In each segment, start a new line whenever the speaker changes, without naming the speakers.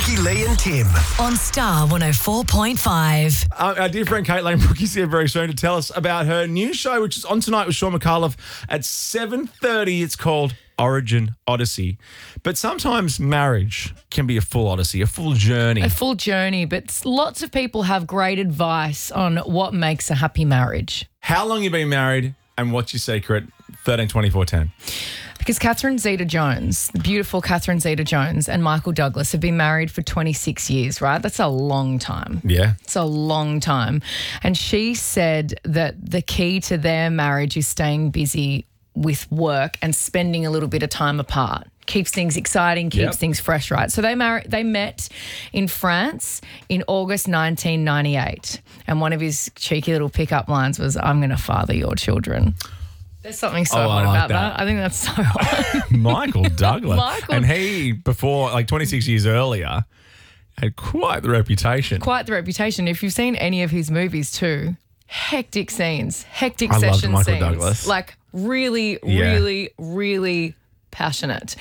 Ricky, Lee and Tim.
On Star 104.5.
Our dear friend Caitlin Brookie's here very soon to tell us about her new show, which is on tonight with Sean McAuliffe at 7:30. It's called Origin Odyssey. But sometimes marriage can be a full odyssey, a full journey.
A full journey, but lots of people have great advice on what makes a happy marriage.
How long you been married and what's your secret? 13 24 10.
Because Catherine Zeta-Jones, the beautiful Catherine Zeta-Jones, and Michael Douglas have been married for 26 years, right? That's a long time.
Yeah.
It's a long time. And she said that the key to their marriage is staying busy with work and spending a little bit of time apart. Keeps things exciting, keeps things fresh, right? So they met in France in August 1998. And one of his cheeky little pickup lines was, "I'm going to father your children." There's something so hot
like
about
that.
that. I think that's so hot.
Michael Douglas.
Michael-
And he, before, 26 years earlier, had quite the reputation.
Quite the reputation. If you've seen any of his movies too, hectic scenes, hectic
I loved
session
Michael
scenes.
Douglas.
Like really,
Yeah.
really passionate.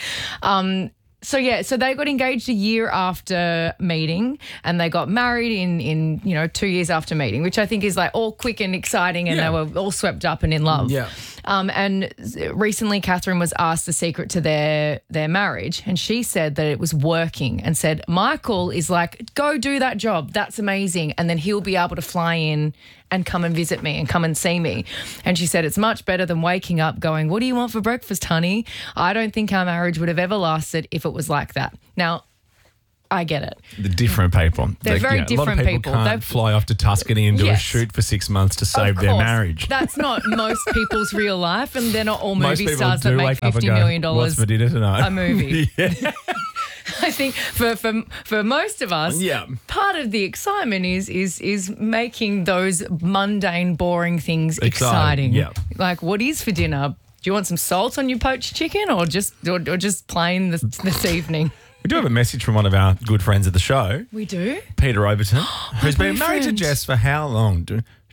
So they got engaged a year after meeting, and they got married in 2 years after meeting, which I think is like all quick and exciting, and they were all swept up and in love.
Yeah.
And recently Catherine was asked the secret to their marriage, and she said that it was working, and said Michael is like, go do that job, that's amazing, and then he'll be able to fly in and come and visit me and come and see me. And she said it's much better than waking up going, what do you want for breakfast, honey? I don't think our marriage would have ever lasted if it was like that. Now, I get it.
The different people.
They're very
a lot
different
of people.
people.
Can't fly off to Tuscany and do a
Yes.
shoot for 6 months to save
Of
their
course.
marriage.
That's not most people's real life, and they're not all
Most
movie
people
stars that
do
make
wake up and
$50
go,
million
"What's for dinner tonight?"
a movie.
Yeah.
I think for most of us,
Yeah.
part of the excitement is making those mundane, boring things exciting.
Yeah.
Like, what is for dinner? Do you want some salt on your poached chicken, or just plain this evening?
We do have a message from one of our good friends of the show,
We do.
Peter Overton, who's been married to
boyfriend.
Jess for how long?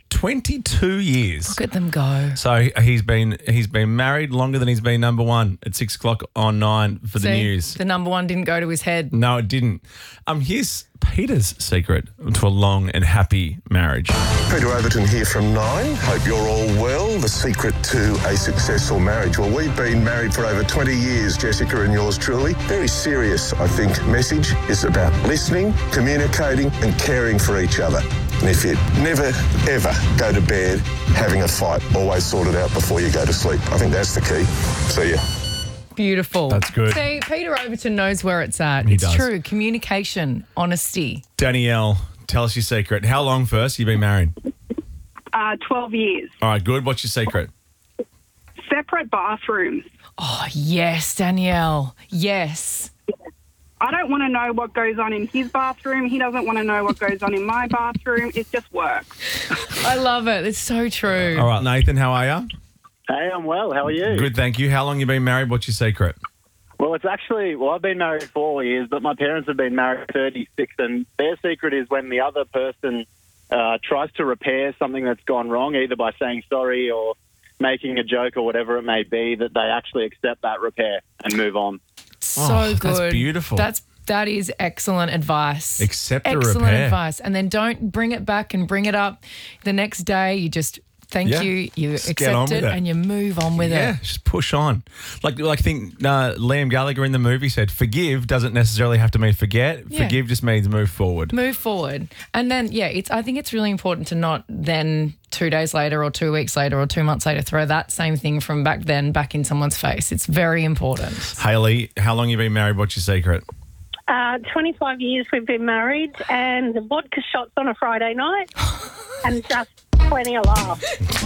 22 years.
Look at them go.
So he's been married longer than he's been number one at 6 o'clock on 9 for the
See,
news.
the number one didn't go to his head.
No, it didn't. Here's Peter's secret to a long and happy marriage.
Peter Overton here from Nine. Hope you're all well. The secret to a successful marriage. Well, we've been married for over 20 years, Jessica and yours truly. Very serious, I think, message is about listening, communicating and caring for each other. And if you never, ever go to bed having a fight, always sort it out before you go to sleep. I think that's the key. See ya.
Beautiful.
That's good.
See, Peter Overton knows where it's at.
He
It's
does.
true. Communication, honesty.
Danielle, tell us your secret. How long first? You've been married?
12 years.
All right, good. What's your secret?
Separate bathrooms.
Oh, yes, Danielle. Yes.
I don't want to know what goes on in his bathroom. He doesn't want to know what goes on in my bathroom. It just works.
I love it. It's so true.
All right, Nathan, how are you?
Hey, I'm well. How are you?
Good, thank you. How long you been married? What's your secret?
Well, I've been married 4 years, but my parents have been married 36, and their secret is when the other person tries to repair something that's gone wrong, either by saying sorry or making a joke or whatever it may be, that they actually accept that repair and move on.
So
Oh,
good.
that's beautiful.
That is excellent advice.
Accept the
excellent
repair.
advice. And then don't bring it back and bring it up the next day. You just thank
Yeah.
you. You
Just get on
accept
with
it
it.
and you move on with
Yeah,
it.
just push on. Like I think Liam Gallagher in the movie said, forgive doesn't necessarily have to mean forget.
Yeah.
Forgive just means move forward.
Move forward. And then, I think it's really important to not then 2 days later or 2 weeks later or 2 months later throw that same thing from back then back in someone's face. It's very important.
Hayley, how long you been married? What's your secret?
25 years we've been married, and vodka shots on a Friday night and just plenty of laughs.